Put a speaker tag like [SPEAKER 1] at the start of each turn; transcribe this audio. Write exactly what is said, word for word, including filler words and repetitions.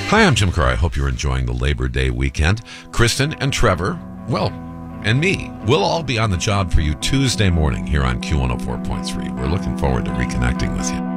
[SPEAKER 1] Hi, I'm Jim Kerr. I hope you're enjoying the Labor Day weekend. Kristen and Trevor, well, and me, we'll all be on the job for you Tuesday morning here on Q one oh four point three. We're looking forward to reconnecting with you.